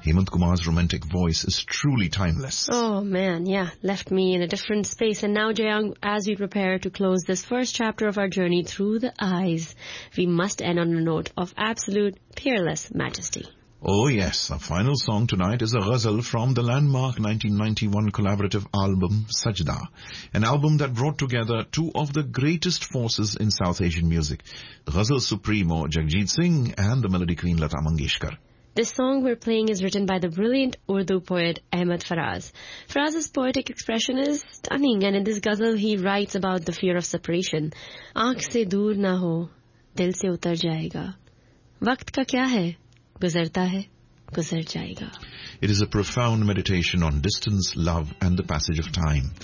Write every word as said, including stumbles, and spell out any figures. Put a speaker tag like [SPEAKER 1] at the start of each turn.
[SPEAKER 1] Hemant Kumar's romantic voice is truly timeless.
[SPEAKER 2] Oh man, yeah, left me in a different space. And now, Jayang, as we prepare to close this first chapter of our journey through the eyes, we must end on a note of absolute peerless majesty.
[SPEAKER 1] Oh yes, our final song tonight is a ghazal from the landmark nineteen ninety-one collaborative album Sajda, an album that brought together two of the greatest forces in South Asian music, ghazal supremo Jagjit Singh and the melody queen Lata Mangeshkar.
[SPEAKER 2] This song we're playing is written by the brilliant Urdu poet Ahmed Faraz. Faraz's poetic expression is stunning, and in this ghazal he writes about the fear of separation. Aankh se dur na ho, dil se utar jayega. Waqt ka kya hai? Guzarta hai, guzar jayega.
[SPEAKER 1] It is a profound meditation on distance, love, and the passage of time.